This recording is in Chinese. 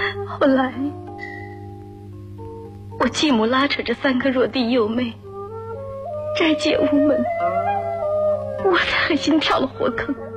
后来我继母拉扯着3个弱弟幼妹摘解无门，我才狠心跳了火坑。